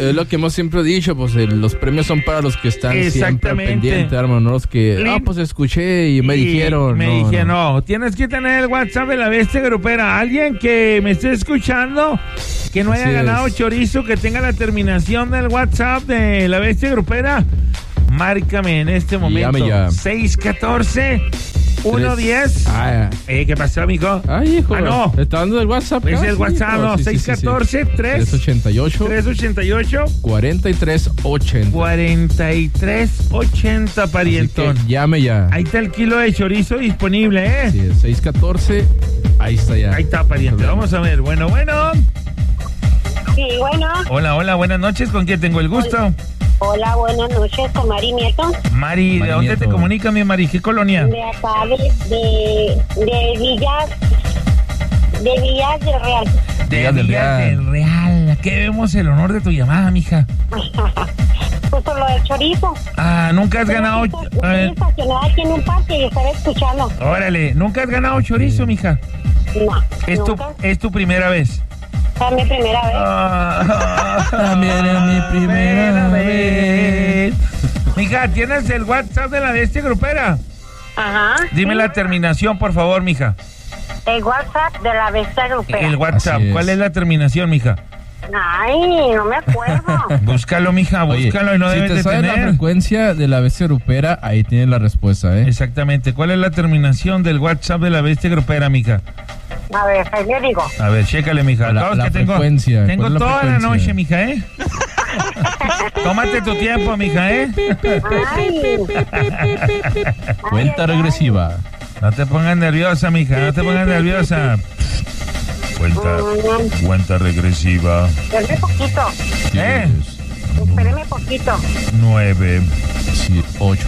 es lo que hemos siempre dicho, pues los premios son para los que están siempre pendientes, hermano, no los que, pues escuché y me dijeron. No, tienes que tener el WhatsApp de la Bestia Grupera. Alguien que me esté escuchando, que no haya ganado chorizo, que tenga la terminación del WhatsApp de la Bestia Grupera, márcame en este momento. 614-110. ¿Qué pasó, mijo? Ay, hijo. No. Está dando el WhatsApp. Es el WhatsApp, no. 614-388. 4380. 4380, parientón. Llame ya. Ahí está el kilo de chorizo disponible, ¿eh? Sí, 614. Ahí está ya. Ahí está, pariente. Vamos a ver. Bueno. Sí, bueno. Hola, buenas noches. ¿Con quién tengo el gusto? Hola, buenas noches, con Mari Nieto. Mari, ¿de dónde te comunica, mi Mari? ¿Qué colonia? De acá, de Villas del Real. De Villas del Real. ¿A qué debemos el honor de tu llamada, mija? Pues por lo del chorizo. Nunca has ganado. Estoy estacionada aquí en un parque y estaba escuchando. Órale, ¿nunca has ganado chorizo, mija? No. ¿Es tu primera vez? Es mi primera vez. También es mi primera vez. Mija, ¿tienes el WhatsApp de la Bestia Grupera? Ajá. Dime la terminación, por favor, mija. El WhatsApp de la Bestia Grupera. El WhatsApp. ¿Cuál es la terminación, mija? Ay, no me acuerdo. Búscalo, mija, búscalo. Y no debes de tener. Si te sabes la frecuencia de la Bestia Grupera, ahí tienes la respuesta, ¿eh? Exactamente. ¿Cuál es la terminación del WhatsApp de la Bestia Grupera, mija? A ver, ahí le digo. A ver, chécale, mija. La frecuencia. Tengo toda la noche, mija, ¿eh? Tómate tu tiempo, mija, ¿eh? Cuenta regresiva. No te pongas nerviosa, mija, no te pongas nerviosa. Cuenta regresiva. Espérame poquito. Espérame poquito. 9. 8.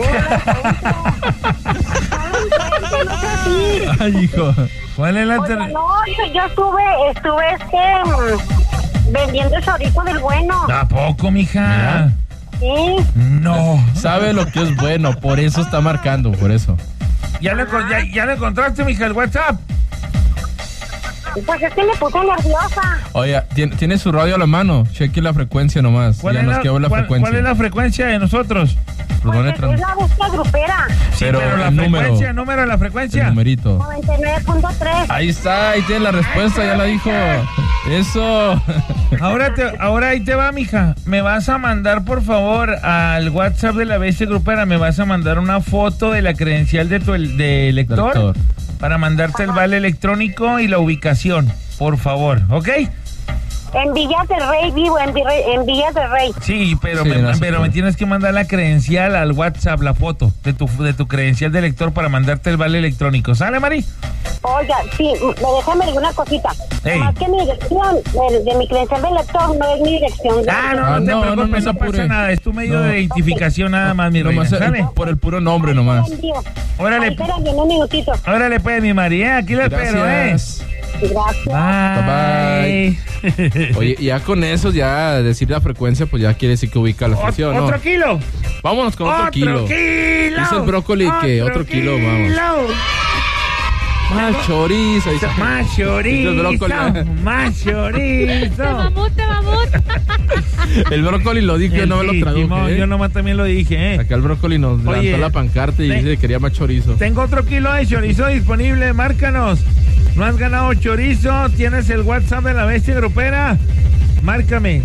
Ay, hijo. ¿Cuál es la yo estuve vendiendo chorizo del bueno. ¿A poco, mija? Sí. No. Sabe lo que es bueno, por eso está marcando, por eso. ¿Ya le encontraste, mija, el WhatsApp? Pues es que me puse nerviosa. Oye, ¿tiene su radio a la mano? Cheque la frecuencia nomás. ¿Cuál es la frecuencia de nosotros? Pues es la Bestia Grupera. Sí, pero la frecuencia, número de la frecuencia. El numerito. 99.3. Ahí está, ahí tiene la respuesta, ya la dijo. Eso. Ahora ahí te va, mija. Me vas a mandar, por favor, al WhatsApp de la Bestia Grupera, me vas a mandar una foto de la credencial de lector para mandarte el vale electrónico y la ubicación, por favor, ¿ok? En Villas del Rey vivo, en Villas del Rey. Sí, pero me tienes que mandar la credencial al WhatsApp, la foto de tu credencial de lector para mandarte el vale electrónico. ¿Sale, Mari? Oiga, sí, déjame alguna cosita. Más que mi dirección, de mi credencial de lector, no es mi dirección. No te preocupes, no pasa nada. Es tu medio de identificación nada más, mi reina. ¿Sale? Por el puro nombre nomás. Órale. Espérame un minutito. Órale, pues, mi Mari, aquí la espero, Gracias. Bye. Oye, ya con eso, ya decir la frecuencia, pues ya quiere decir que ubica la estación, ¿no? ¿Otro kilo? Vámonos con otro kilo. Dice el brócoli que otro kilo, vamos. Más chorizo. Más chorizo. Mamut. El brócoli lo dije, yo no me lo traduje. Yo nomás también lo dije, Acá el brócoli nos levantó la pancarta y dice que quería más chorizo. Tengo otro kilo de chorizo disponible, márcanos. ¿No has ganado chorizo? ¿Tienes el WhatsApp de la Bestia Grupera? Márcame,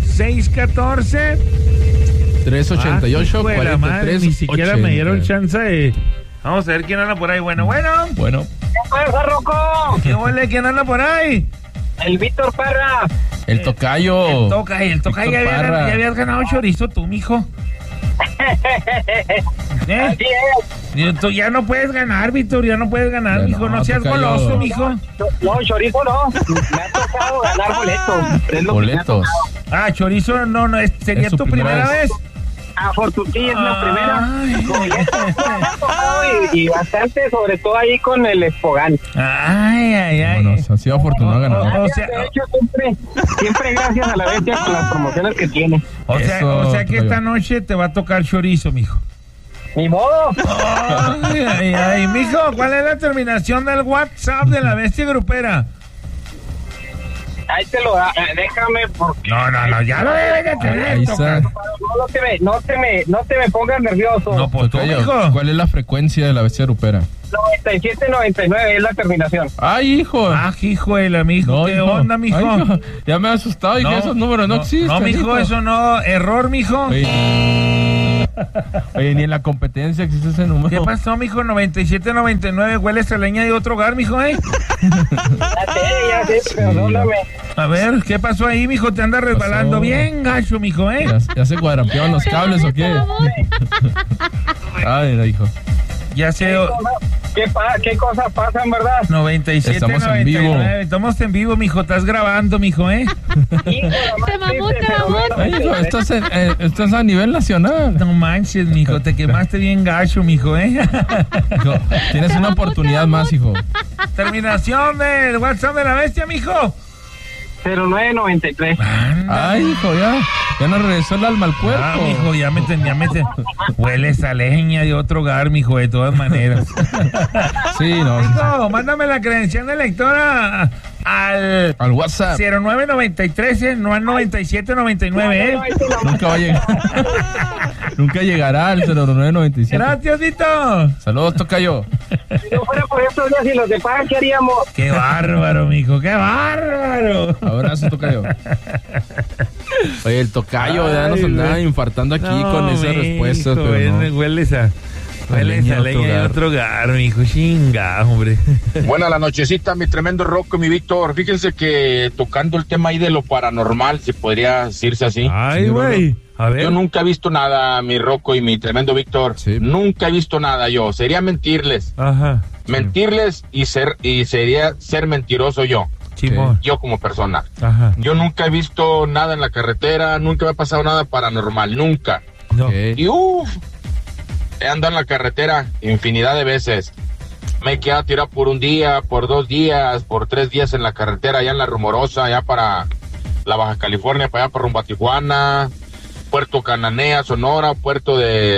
614-388-4380. Ni siquiera me dieron chance de... Vamos a ver quién anda por ahí. Bueno. ¿Qué pasa, Rocco? ¿Qué huele? ¿Quién anda por ahí? El Víctor Parra. El tocayo. El tocayo. ¿Ya habías ganado chorizo tú, mijo? Así es. Tú ya no puedes ganar, Víctor, mijo. No seas goloso, mijo. No, chorizo no. Me ha tocado ganar boletos. Chorizo no, sería tu primera vez. Afortunadamente es la primera. Y bastante, sobre todo ahí con el Espogán. Bueno, ha sido afortunado ganar. De hecho, siempre gracias a la Bestia con las promociones que tiene. O sea que esta noche te va a tocar chorizo, mijo. Ni modo. Mijo, ¿cuál es la terminación del WhatsApp de la Bestia Grupera? ahí te lo da, déjame porque... No, ya lo debes de tener. Ahí está. No te me pongas nervioso. No, pues tú, hijo. ¿Cuál es la frecuencia de la bestia grupera? 9799 es la terminación. Ay, hijo. Hijo de la mijo. No, ¿Qué hijo. onda, mijo? Ay, hijo. Ya me he asustado y que esos números no existen. No, mijo, hijo. eso no. Error, mijo. Oye, ni en la competencia existe ese número. ¿Qué pasó, mijo? 9799, hueles a leña de otro hogar, mijo, Ya sé, perdóname. A ver, ¿qué pasó ahí, mijo? Te anda resbalando bien gacho, mijo, ¿Ya se cuadrampearon los cables o qué? Ay, no, hijo. Ya sé. ¿Qué cosas pasan, verdad? 97, Estamos 99. en vivo. Estamos en vivo, mijo. Estás grabando, mijo, Te mamó. Ay, hijo, esto es a nivel nacional. No manches, mijo. Te quemaste bien gacho, mijo, Hijo, tienes una oportunidad más, hijo. Terminación del WhatsApp de la bestia, mijo. 0993. Ay, hijo, ya nos regresó el alma al cuerpo. Mijo, ya me hueles a leña de otro hogar, mijo, de todas maneras. Sí, no. Mijo, mándame la credencial de lectora al WhatsApp 0993, no al 9799, Nunca va a llegar. Nunca llegará al 0997. Gracias, Dito. Saludos, tocayo. Si no fuera por estos días y los de pagan, ¿qué haríamos? Qué bárbaro, mijo, qué bárbaro. Abrazo, tocayo. Oye, el tocayo ya nos andaba infartando aquí con esas respuestas, pero no. Hueles a leña de otro hogar, mijo, chinga, hombre. Buena la nochecita, mi tremendo Rocco y mi Víctor. Fíjense que tocando el tema ahí de lo paranormal, si podría decirse así. Ay, güey. A ver. Yo nunca he visto nada, mi Rocco y mi tremendo Víctor. Sí. Nunca he visto nada yo. Sería mentirles. Ajá. Mentirles y sería ser mentiroso yo. Chimón. Yo como persona. Ajá. Yo nunca he visto nada en la carretera, nunca me ha pasado nada paranormal, nunca. No. Okay. Y he andado en la carretera infinidad de veces. Me he quedado tirado por un día, por 2 días, por 3 días en la carretera, allá en La Rumorosa, allá para la Baja California, para allá para rumbo a Tijuana, Puerto Cananea, Sonora, Puerto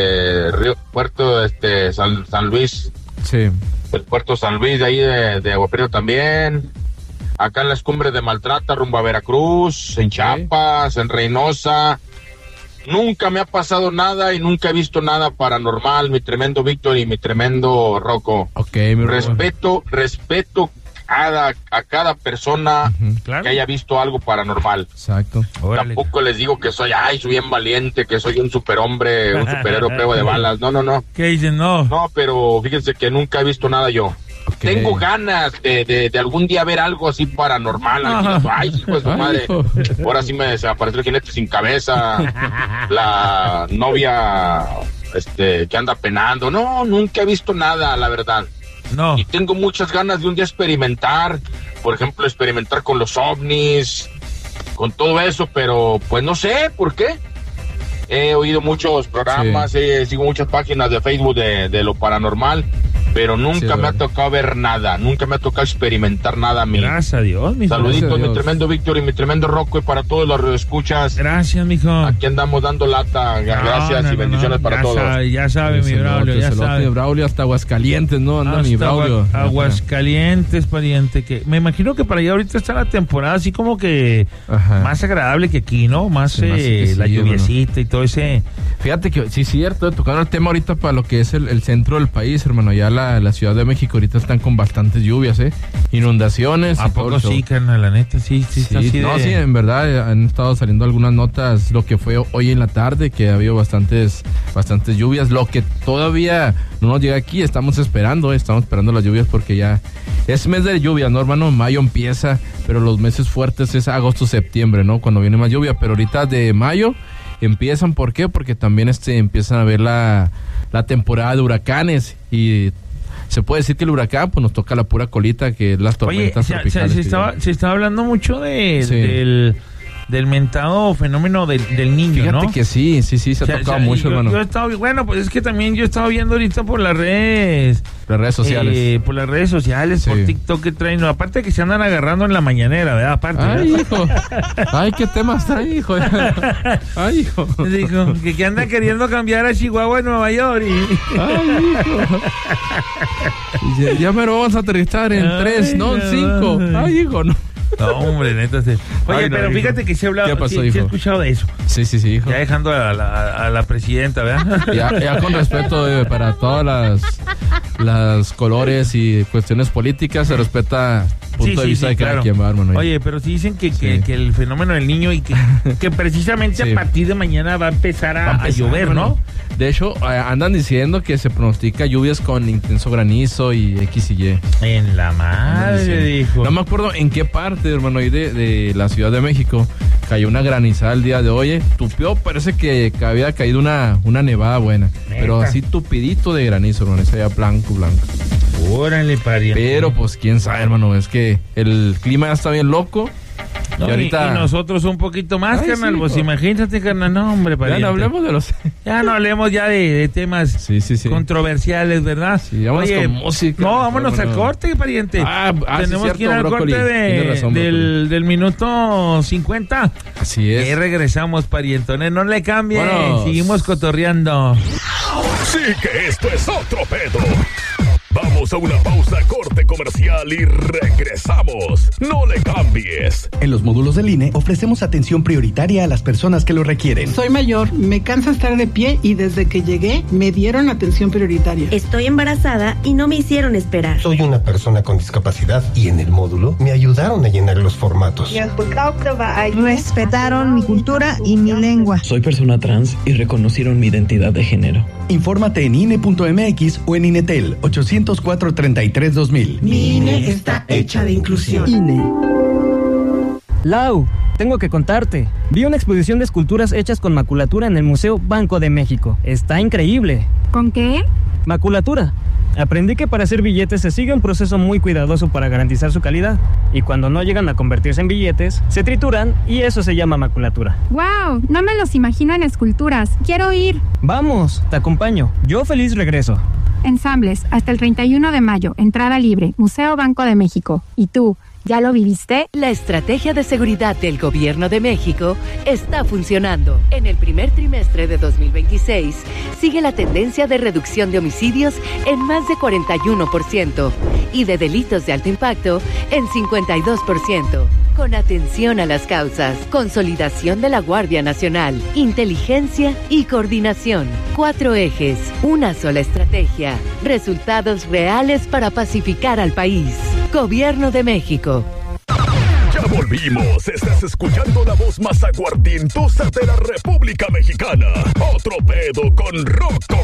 San Luis. Sí. El Puerto San Luis de ahí de Agua Prieta también. Acá en las cumbres de Maltrata, rumbo a Veracruz, en Chiapas, en Reynosa. Nunca me ha pasado nada y nunca he visto nada paranormal, mi tremendo Víctor y mi tremendo Rocco. Ok, mi respeto a cada persona claro. que haya visto algo paranormal. Exacto. Órale. Tampoco les digo que soy bien valiente, que soy un superhombre, un superhéroe prueba de balas. No. ¿Qué dicen? No. No, pero fíjense que nunca he visto nada yo. Okay. Tengo ganas de algún día ver algo así paranormal. Ay, hijo de su madre. Ahora sí me desapareció el jinete sin cabeza. La novia que anda penando. No, nunca he visto nada, la verdad. No. Y tengo muchas ganas de un día experimentar. Por ejemplo, experimentar con los ovnis, con todo eso, pero pues no sé por qué. He oído muchos programas, sigo muchas páginas de Facebook de lo paranormal, pero nunca me ha tocado ver nada, nunca me ha tocado experimentar nada a mí. Gracias a Dios, mijo. Saluditos, mi tremendo Víctor y mi tremendo Rocco, y para todos los escuchas. Gracias, mijo. Aquí andamos dando lata. Gracias y bendiciones para todos. Ya sabe, mi Braulio, ya sabe. Braulio hasta Aguascalientes, ¿no? Anda mi Braulio. Aguascalientes, pariente, que me imagino que para allá ahorita está la temporada así como que más agradable que aquí, ¿no? Más la lluviecita y todo ese. Fíjate que sí es cierto, tocando el tema ahorita para lo que es el centro del país, hermano, ya la Ciudad de México ahorita están con bastantes lluvias, inundaciones. ¿A poco sí, carnal? La neta, sí está así no, de... sí, en verdad han estado saliendo algunas notas, lo que fue hoy en la tarde, que ha habido bastantes lluvias, lo que todavía no nos llega aquí, estamos esperando las lluvias porque ya es mes de lluvias, ¿no, hermano? Mayo empieza, pero los meses fuertes es agosto, septiembre, ¿no? Cuando viene más lluvia, pero ahorita de mayo empiezan, ¿por qué? Porque también empiezan a ver la temporada de huracanes y se puede decir que el huracán pues nos toca la pura colita, que es las tormentas tropicales. Se estaba hablando mucho del mentado fenómeno del niño, Fíjate ¿no? que sí, se ha tocado mucho, hermano. Bueno, pues es que también yo estaba viendo ahorita por las redes sociales. Por las redes sociales, por TikTok que traen, aparte de que se andan agarrando en la mañanera, ¿verdad? Aparte. Ay, hijo. Ay, qué temas trae, hijo. Ay, hijo. Dijo que anda queriendo cambiar a Chihuahua en Nueva York. Ay, hijo. Ya me lo vamos a aterrizar en 3, no en 5. Ay, hijo, no. No, hombre, neta. Sí. Oye, pero hijo, fíjate que se ha hablado. ¿Qué pasó, sí he escuchado de eso. Sí, hijo. Ya dejando a la presidenta, ¿verdad? Ya con respeto para todas las colores y cuestiones políticas, se respeta punto de vista de cada quien, hermano. Oye, pero sí dicen que el fenómeno del niño y que precisamente a partir de mañana va a empezar a llover, ¿no? De hecho, andan diciendo que se pronostica lluvias con intenso granizo y X y Y. En la madre, dijo. No me acuerdo en qué parte, hermano, ahí de la Ciudad de México cayó una granizada el día de hoy. Tupió, parece que había caído una nevada buena. ¿Neta? Pero así tupidito de granizo, hermano, ese ya blanco. Órale, pariente. Pero pues quién sabe, hermano, es que el clima ya está bien loco. No, y nosotros un poquito más, carnal, pues imagínate, carnal, no, hombre, pariente. Ya no hablemos de los... Ya no hablemos ya de temas controversiales, ¿verdad? Sí, vámonos con música. No, vámonos al corte, pariente. Tenemos que ir al corte del minuto 50. Así es. Y regresamos, parientones, no le cambien, seguimos cotorreando. Sí que esto es otro pedo. Vamos a una pausa, corte comercial y regresamos. No le cambies. En los módulos del INE ofrecemos atención prioritaria a las personas que lo requieren. Soy mayor, me cansa estar de pie y desde que llegué me dieron atención prioritaria. Estoy embarazada y no me hicieron esperar. Soy una persona con discapacidad y en el módulo me ayudaron a llenar los formatos. Respetaron mi cultura y mi lengua. Soy persona trans y reconocieron mi identidad de género. Infórmate en INE.mx o en INETEL 804-33-2000. Mi INE está hecha de inclusión. INE. Lau, tengo que contarte. Vi una exposición de esculturas hechas con maculatura en el Museo Banco de México. Está increíble. ¿Con qué? Maculatura. Aprendí que para hacer billetes se sigue un proceso muy cuidadoso para garantizar su calidad. Y cuando no llegan a convertirse en billetes, se trituran y eso se llama maculatura. ¡Wow! No me los imagino en esculturas. Quiero ir. Vamos, te acompaño. Yo feliz regreso. Ensambles, hasta el 31 de mayo. Entrada libre. Museo Banco de México. ¿Y tú? ¿Ya lo viviste? La estrategia de seguridad del Gobierno de México está funcionando. En el primer trimestre de 2026, sigue la tendencia de reducción de homicidios en más de 41% y de delitos de alto impacto en 52%. Con atención a las causas, consolidación de la Guardia Nacional, inteligencia y coordinación. 4 ejes, una sola estrategia. Resultados reales para pacificar al país. Gobierno de México. Ya volvimos. Estás escuchando la voz más aguardientosa de la República Mexicana. Otro pedo con Rocco